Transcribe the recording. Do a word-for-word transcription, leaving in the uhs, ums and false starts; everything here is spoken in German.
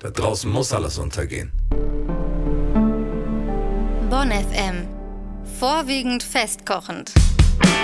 Da draußen muss alles untergehen. Bonn F M. Vorwiegend festkochend.